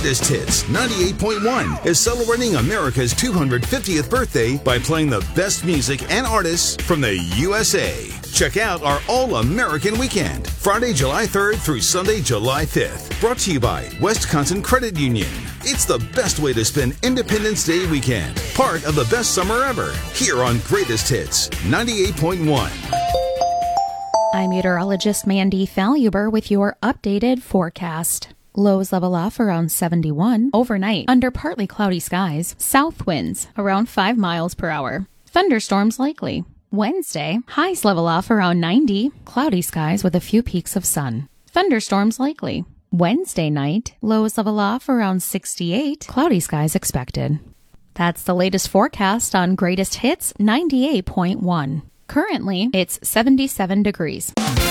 Greatest Hits 98.1 is celebrating America's 250th birthday by playing the best music and artists from the USA. Check out our All-American Weekend, Friday, July 3rd through Sunday, July 5th. Brought to you by Wisconsin Credit Union. It's the best way to spend Independence Day weekend. Part of the best summer ever. Here on Greatest Hits 98.1. I'm meteorologist Mandy Faluber with your updated forecast. Lows level off around 71. Overnight, under partly cloudy skies. South winds around 5 miles per hour. Thunderstorms likely. Wednesday, highs level off around 90. Cloudy skies with a few peaks of sun. Thunderstorms likely. Wednesday night, lows level off around 68. Cloudy skies expected. That's the latest forecast on Greatest Hits 98.1. Currently, it's 77 degrees.